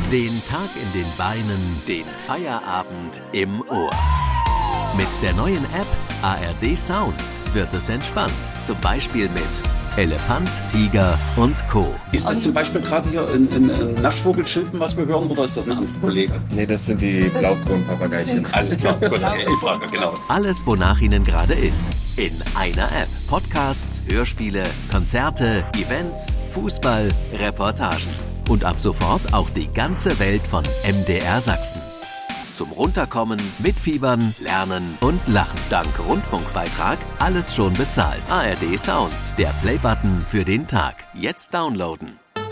Den Tag in den Beinen, den Feierabend im Ohr. Mit der neuen App ARD Sounds wird es entspannt. Zum Beispiel mit Elefant, Tiger und Co. Ist das zum Beispiel gerade hier ein Naschvogelschilpen, was wir hören, oder ist das ein anderer Kollege? Nee, das sind die Blaugrün-Papageichen. Alles klar, gut, ich frage, genau. Alles, wonach Ihnen gerade ist. In einer App. Podcasts, Hörspiele, Konzerte, Events, Fußball, Reportagen. Und ab sofort auch die ganze Welt von MDR Sachsen. Zum Runterkommen, Mitfiebern, Lernen und Lachen. Dank Rundfunkbeitrag alles schon bezahlt. ARD Sounds, der Playbutton für den Tag. Jetzt downloaden.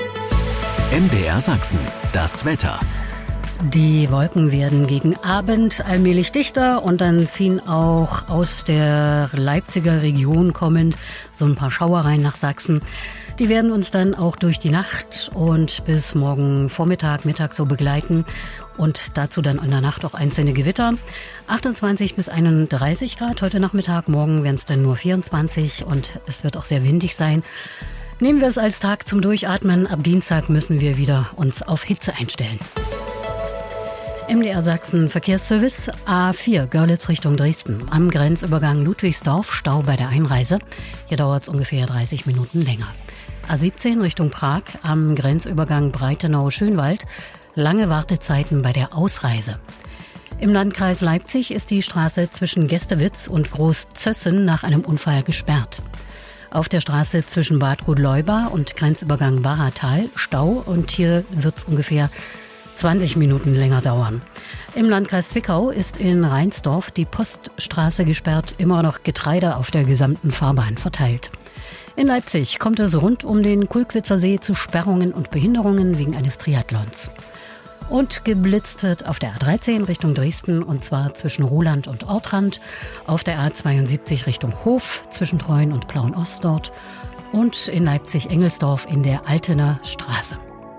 MDR Sachsen, das Wetter. Die Wolken werden gegen Abend allmählich dichter und dann ziehen auch aus der Leipziger Region kommend so ein paar Schauereien nach Sachsen. Die werden uns dann auch durch die Nacht und bis morgen Vormittag, Mittag so begleiten und dazu dann in der Nacht auch einzelne Gewitter. 28 bis 31 Grad heute Nachmittag, morgen werden es dann nur 24 und es wird auch sehr windig sein. Nehmen wir es als Tag zum Durchatmen, ab Dienstag müssen wir wieder uns auf Hitze einstellen. MDR Sachsen Verkehrsservice A4 Görlitz Richtung Dresden. Am Grenzübergang Ludwigsdorf Stau bei der Einreise. Hier dauert es ungefähr 30 Minuten länger. A17 Richtung Prag am Grenzübergang Breitenau-Schönwald. Lange Wartezeiten bei der Ausreise. Im Landkreis Leipzig ist die Straße zwischen Gästewitz und Großzössen nach einem Unfall gesperrt. Auf der Straße zwischen Bad Godleuba und Grenzübergang Bahatal Stau und hier wird es ungefähr 20 Minuten länger dauern. Im Landkreis Zwickau ist in Reinsdorf die Poststraße gesperrt, immer noch Getreide auf der gesamten Fahrbahn verteilt. In Leipzig kommt es rund um den Kulkwitzer See zu Sperrungen und Behinderungen wegen eines Triathlons. Und geblitzt wird auf der A13 Richtung Dresden und zwar zwischen Ruhland und Ortrand, auf der A72 Richtung Hof zwischen Treuen und Plauen-Ost dort und in Leipzig-Engelsdorf in der Altener Straße.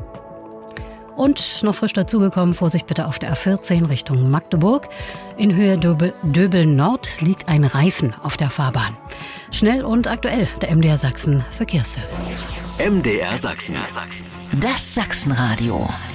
Und noch frisch dazugekommen, Vorsicht bitte auf der A14 Richtung Magdeburg. In Höhe Döbeln Nord liegt ein Reifen auf der Fahrbahn. Schnell und aktuell, der MDR Sachsen Verkehrsservice. MDR Sachsen. Das Sachsenradio.